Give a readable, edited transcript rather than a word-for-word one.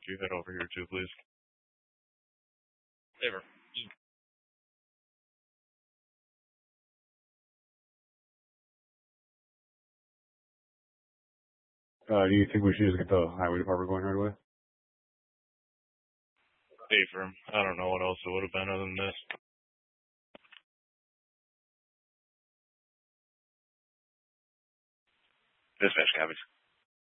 you head over here to, please? Favor. Do you think we should just get the highway department going right away? Pay for him. I don't know what else it would have been other than this. Dispatch copies.